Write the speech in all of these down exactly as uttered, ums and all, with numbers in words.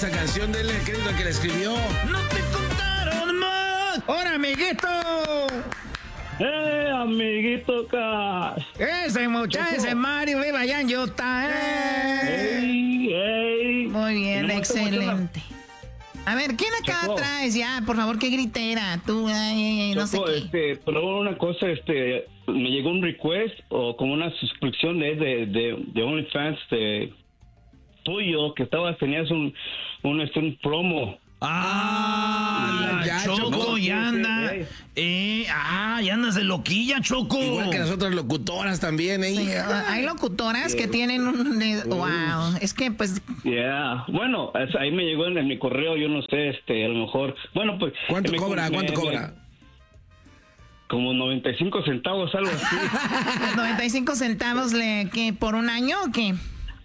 esa canción, denle crédito al que la escribió. No te contaron más. ¡Hola, amiguito! ¡Eh, amiguito Cash! Ese muchacho, ese Mario, vive allá en Utah. ¡Eh! ¡Ey, ey! Muy bien, No, excelente. A ver, ¿quién acá Choco. traes ya? Por favor, qué gritera. Tú, ay, ay, ay, no sé Choco, qué. este, pero una cosa, este, me llegó un request o como una suscripción de, de, de, de OnlyFans de tuyo, que estabas, tenías un, un, este, un promo. Ah, Ah, ya, Choco, Choco. ya anda. Eh, ah, ya andas de loquilla, Choco. Igual que las otras locutoras también, ¿eh? Sí, hay locutoras que tienen un... de- wow, es que pues... Yeah. Bueno, es- ahí me llegó en, en mi correo, yo no sé, este, a lo mejor, bueno, pues... ¿Cuánto me- cobra? me- ¿Cuánto me- cobra? Como noventa y cinco centavos, algo así. noventa y cinco centavos, le, ¿qué, por un año o qué?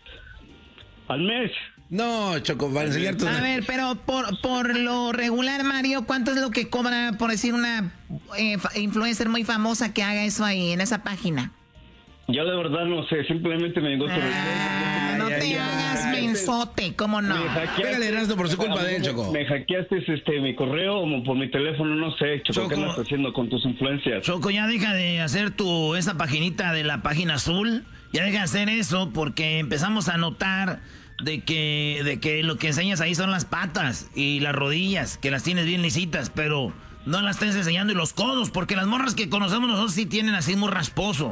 Al mes. No, Choco, para enseñar tus... A ver, pero por, por lo regular, Mario, ¿cuánto es lo que cobra, por decir, una eh, fa- influencer muy famosa que haga eso ahí, en esa página? Yo de verdad no sé, simplemente me llegó tu Ah, no Ay, te ay, hagas ay. mensote, ¿cómo no? Me hackeaste- Pégale, Erasmo, por su culpa de él, Choco. Me hackeaste este, mi correo o por mi teléfono, no sé, Choco, Choco. ¿qué andas haciendo con tus influencias? Choco, ya deja de hacer tu esa paginita de la página azul. Ya deja de hacer eso porque empezamos a notar de que, de que lo que enseñas ahí son las patas y las rodillas, que las tienes bien lisitas, pero no las estés enseñando y los codos, porque las morras que conocemos nosotros sí tienen así muy rasposo.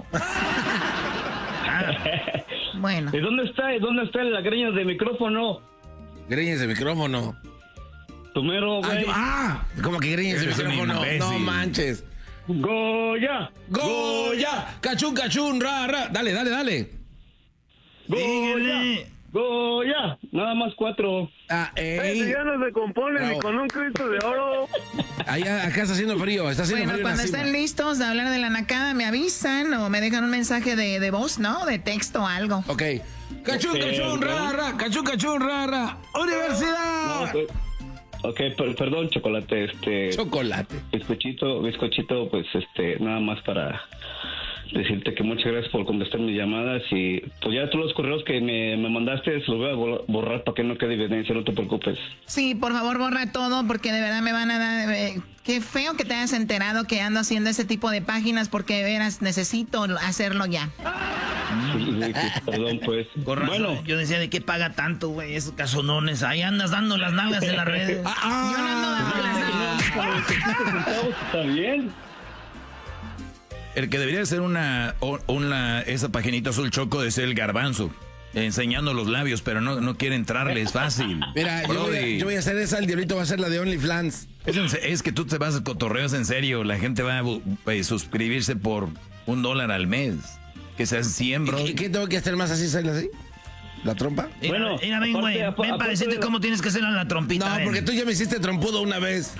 Ah, bueno. ¿Y dónde está, dónde está la greña de micrófono? Greñes de micrófono. Tu mero, Ah, güey. yo- ah, como que greñes de Eres un micrófono. imbécil. No manches. Goya. ¡Goya! ¡Cachún, cachún! ¡Ra, ra! Dale, dale, dale. Goya. Dígale. Goya. Nada más cuatro. Ah, ey. Ese ya no se compone Bravo. ni con un Cristo de oro. Allá, acá está haciendo frío, está haciendo Bueno, frío en cuando la estén cima. listos de hablar de la nacada, me avisan o me dejan un mensaje de, de voz, ¿no? De texto o algo. Ok. Cachún, Ok, cachún, ra, ra. Cachún, cachún, ra, ra. ¡Universidad! No, pues, ok, per- perdón, chocolate, este... Chocolate. Bizcochito, bizcochito, pues este, nada más para decirte que muchas gracias por contestar mis llamadas y pues ya todos los correos que me, me mandaste los voy a bor- borrar para que no quede evidencia, no te preocupes. Sí, por favor, borra todo porque de verdad me van a dar... eh, qué feo que te hayas enterado que ando haciendo ese tipo de páginas porque de veras necesito hacerlo ya. Sí, sí, sí, perdón, pues. Con razón, Bueno, yo decía, ¿de qué paga tanto, güey? Esos casonones. Ahí andas dando las nalgas en las redes. Ah, Yo no ando dando las nalgas. está bien. El que debería ser una, o- una esa paginita azul, Choco, de ser el Garbanzo, enseñando los labios, pero no, no quiere entrarle, es fácil. Mira, yo voy, a, Brody, yo voy a hacer esa, el diablito va a hacer la de OnlyFans. es, en se- es que tú te vas a cotorreos en serio, la gente va a bu- eh, suscribirse por un dólar al mes, que sean cien, ¿Y bro. qué, qué tengo que hacer más así, sale así? ¿La trompa? Mira, Bueno, mira, ven, aparte- güey. apa- Ven para aparte decirte de la- cómo tienes que hacerlo en la trompita. No, ven. porque tú ya me hiciste trompudo una vez.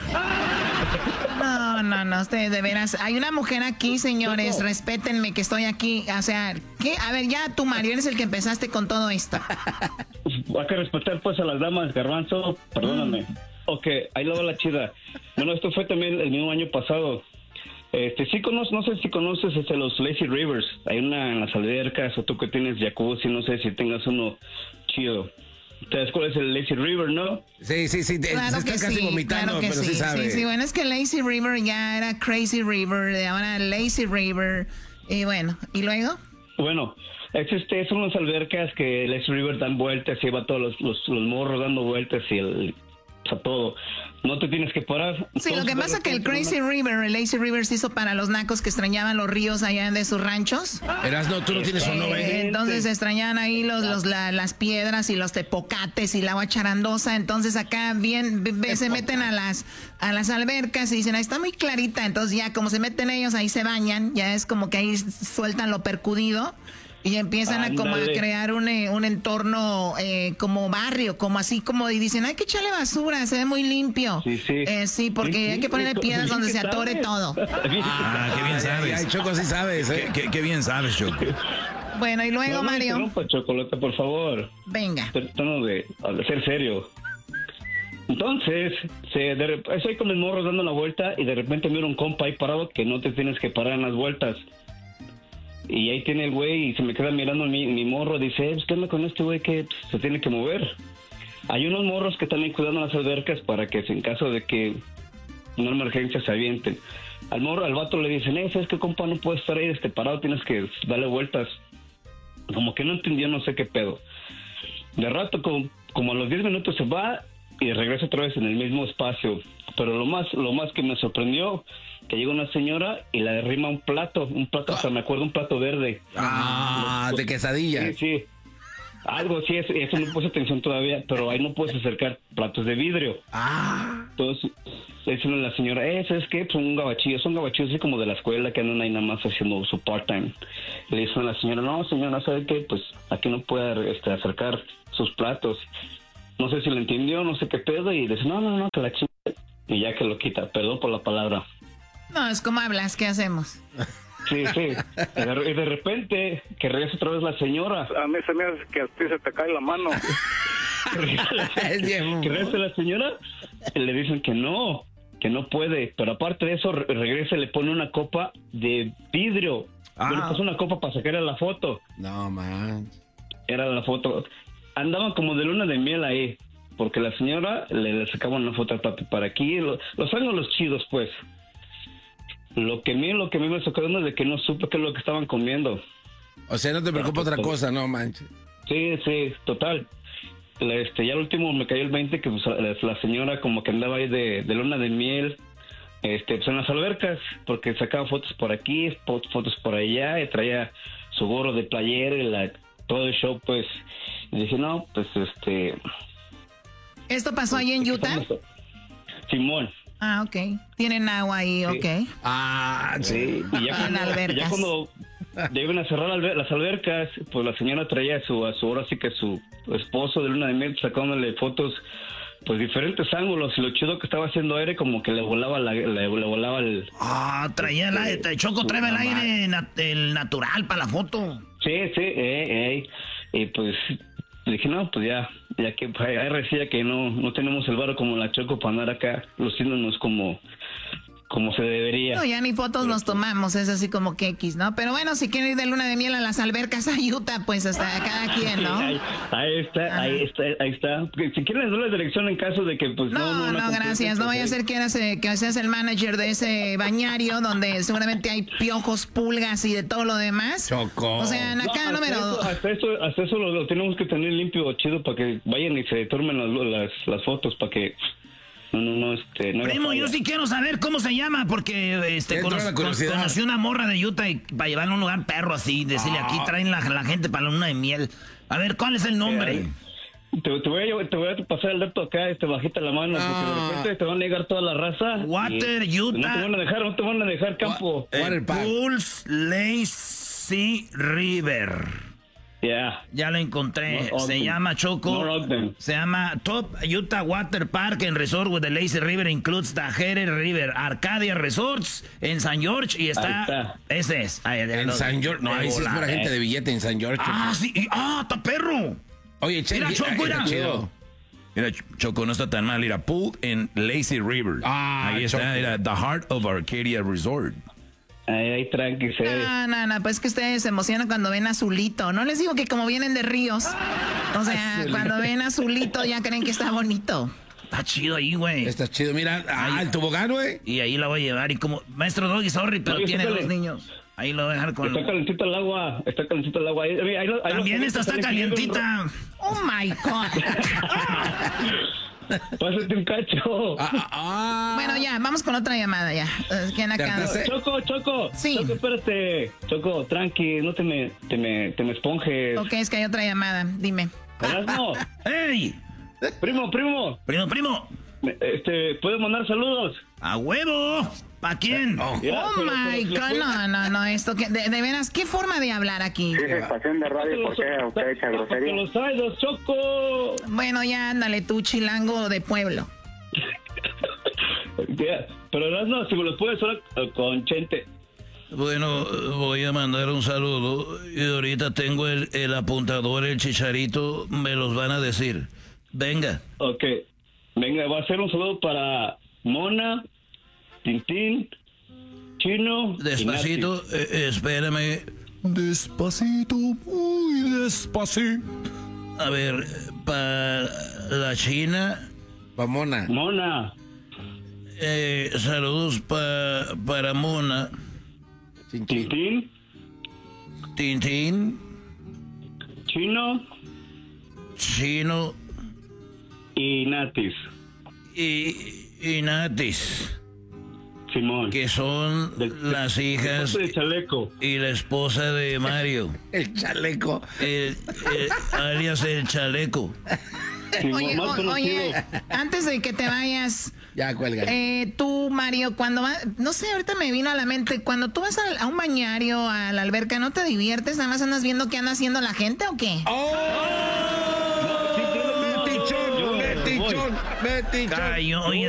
No, no, no, ustedes de veras. Hay una mujer aquí, señores, respétenme que estoy aquí. O sea, ¿qué? A ver, ya tú, Mario, eres el que empezaste con todo esto. Hay que respetar pues a las damas, Garbanzo, perdóname. Mm. Ok, ahí lo va la chida. Bueno, esto fue también el mismo año pasado. Este, sí conoces, no sé si conoces este, los Lazy Rivers. Hay una en las albercas, o tú que tienes jacuzzi, no sé si tengas uno chido. ¿Sabes cuál es el Lazy River, no? Sí, sí, sí, te- Claro se que está casi sí, vomitando, claro que pero sí, sí, sabe. sí, sí, bueno, es que Lazy River ya era Crazy River, ahora Lazy River, y bueno, ¿y luego? Bueno, es este, son unas albercas que Lazy River dan vueltas y va todos los, los, los morros dando vueltas y el, o sea, todo. No te tienes que parar. Sí, lo Entonces, que de pasa es que el repente, Crazy River, el Lazy River se hizo para los nacos que extrañaban los ríos allá de sus ranchos. Erasno, tú no tienes uno, Eh, ¿eh? entonces se extrañaban ahí los, los, la- las piedras y los tepocates y el agua charandosa. Entonces acá bien ve- ve- se meten a las a las albercas y dicen, ahí está muy clarita. Entonces ya como se meten ellos, ahí se bañan. Ya es como que ahí sueltan lo percudido. Y empiezan a como a Ándale. crear un, eh, un entorno eh, como barrio, como así como y dicen, hay que echarle basura, se ve muy limpio. Sí, sí. Eh, sí, porque Sí, sí, hay que ponerle sí, piedras sí, donde que se atore sabes. todo. Ah, qué bien Ay, sabes. ay, Choco, sí sabes, ¿eh? Qué, qué- qué bien sabes, Choco. Bueno, y luego, No, no Mario, interrumpa, Chocolate, por favor. venga. Tono de, de ser serio. Entonces, se, de, rep- estoy con mis morros dando la vuelta y de repente miro un compa ahí parado que no te tienes que parar en las vueltas. Y ahí tiene el güey y se me queda mirando mi, mi morro. Dice, eh, pues, ¿qué onda con este güey que pues, se tiene que mover? hay unos morros que están ahí cuidando las albercas para que en caso de que una emergencia se avienten. Al morro, al vato le dicen, eh, ¿sabes qué, compa? No puedes estar ahí este parado, tienes que darle vueltas. Como que no entendió, no sé qué pedo. De rato, como, como a los diez minutos se va y regresa otra vez en el mismo espacio. Pero lo más lo más que me sorprendió, que llega una señora y le derrima un plato, un plato, hasta me acuerdo, un plato verde. Ah, de quesadilla. Sí, sí. Algo así, eso, eso no puse atención todavía, pero ahí no puedes acercar platos de vidrio. Ah. Entonces, le dicen a la señora, eh, ¿sabes qué? Pues un gabachillo, son gabachillos así como de la escuela que andan ahí nada más haciendo su part-time. Le dicen a la señora, no, señora, ¿sabe qué? Pues aquí no puede este, acercar sus platos. No sé si lo entendió, no sé qué pedo, y dice, no, no, no, que la chica. Y ya que lo quita, perdón por la palabra. No, es como hablas, ¿qué hacemos? Sí, sí. Y de, y de repente, que regresa otra vez la señora. A mí se me hace que a ti se te cae la mano. Que regresa la señora y le dicen que no, que no puede. Pero aparte de eso, re- regresa y le pone una copa de vidrio. Ah. Yo le puse una copa para sacarle la foto. No, man. Era la foto. Andaban como de luna de miel ahí. Porque la señora le, le sacaba una foto al papi para aquí. Lo, los ángulos chidos, pues. Lo que a mí, lo que a mí me sorprendió es de que no supe qué es lo que estaban comiendo. O sea, no te preocupa otra cosa, no manches. Sí, sí, total. La, Este, ya al último me cayó el veinte que pues, la, la señora como que andaba ahí de, de luna de miel, este, pues en las albercas, porque sacaba fotos por aquí, fo- fotos por allá, y traía su gorro de playera y la, todo el show, pues. Y dije, no, pues este... ¿Esto pasó ahí en Utah? Simón. Ah, ok. Tienen agua ahí, Sí. ok. Ah, Sí, y ya En cuando, albercas. ya cuando ya iban a cerrar alber- las albercas, pues la señora traía a su, a su ahora sí que su esposo de luna de miel sacándole fotos, pues diferentes ángulos, y lo chido que estaba haciendo aire como que le volaba la, le, le volaba el... Ah, traía el aire, tra- Choco, tráeme el aire, nat- el natural para la foto. Sí, sí, eh, eh, y pues dije, no, pues ya, ya que pues, ahí decía que no, no tenemos el varo como la Choco para andar acá luciéndonos como... como se debería. No, ya ni fotos nos tomamos, es así como que X, ¿no? Pero bueno, si quieren ir de luna de miel a las albercas a Utah, pues hasta cada quien, ¿no? Ahí, ahí está, Ajá. ahí está, ahí está. Porque si quieren les doy la dirección en caso de que pues no, No, no, gracias. No vaya a ser que, eras, eh, que seas el manager de ese bañario donde seguramente hay piojos, pulgas y de todo lo demás. Choco. O sea, en acá hasta número eso, dos. hasta eso, hasta eso lo, lo tenemos que tener limpio, chido, para que vayan y se tomen las, las, las fotos, para que no, no, no, este, no haga Primo, yo falla. sí quiero saber cómo se llama, porque este, Entró cono- la curiosidad. con- conocí una morra de Utah y para llevarla a un lugar perro así, decirle aquí traen la, la gente para la luna de miel. A ver, ¿cuál es el nombre? Te, te, voy a, llevar- te voy a pasar el dato acá, este bajita la mano, porque de Ah. repente te van a negar toda la raza. Water, y Utah. No te van a dejar, no te van a dejar campo. Wa- Water Park. Pulse Lazy River. Ya. Ya lo encontré. No, se Ogden. llama Choco. No, Ogden. Se llama Top Utah Water Park and Resort with the Lazy River includes the Hattie River, Arcadia Resorts en San George y está. Ahí está. Ese es. Ahí, En lo- San George. No, de ahí sí es volada. pura gente de billete en San George. Ah, sí. y- Ah, está perro. Oye, che, Mira, que- Choco, ay, mira. está chido. Mira, Choco, no está tan mal. Mira, Pool en Lazy River. Ah, Ahí está, Choco. era The Heart of Arcadia Resort. Ahí, ahí tranqui, se No, no, no, pues que ustedes se emocionan cuando ven azulito. No les digo que como vienen de ríos. O sea, cuando ven azulito ya creen que está bonito. Está chido ahí, güey. Está chido. Mira, ah, el tobogán, güey. Y ahí la voy a llevar. Y como, maestro Doggy, sorry, pero Oye, tiene sácale. dos niños. Ahí lo voy a dejar con. Está calentita el agua, está calentita el agua. Ahí, ahí, ahí, ahí También los- esta está salen pidiendo un calientita. Oh my God. ro- Pásate un cacho. Ah, ah, ah. Bueno, ya, vamos con otra llamada ya. Eh, ¿Quién acá? hartaste? Choco, Choco. Sí. Choco, espérate. Choco, tranqui, no te me, te me, te me esponjes. Ok, es que hay otra llamada. Dime. Erasmo, ¡Ey! primo, primo. Primo, primo. me- Este, ¿puedes mandar saludos? ¡A huevo! ¿Para quién? Oh. Ya, Oh pero- my pero- God, no, no, no, esto que, de, de veras, ¿qué forma de hablar aquí? Sí, es estación de radio, ¿por qué usted echa Porque grosería? los aidos, Choco. Bueno, ya ándale tú, chilango de pueblo. Ya, pero Erasmo, si me los puedes hablar eh, con Chente. Bueno, voy a mandar un saludo y ahorita tengo el, el apuntador, el chicharito, me los van a decir. Venga. Ok. Venga, va a ser un saludo para Mona, Tintín, Chino. y Despacito, eh, espérame. Despacito, muy despacito. A ver, para la China. Pa' Mona. Mona. Eh, saludos pa, para Mona. Tintín. Tintín. Chino. Chino. Y Natis. Y, y Natis. Simón. Que son Del- las hijas de Chaleco. y la esposa de Mario. El chaleco. El, el- alias el chaleco. Simón, Oye, más o- conocido. oye, antes de que te vayas, Ya cuelga. eh, tú, Mario, cuando vas, no sé, ahorita me vino a la mente, cuando tú vas a, a un bañario, a la alberca, ¿no te diviertes? ¿Nada más andas viendo qué anda haciendo la gente o qué? ¡Oh! Sí, sí, Metichón, yo- metichón, metichón. Cayó, oye,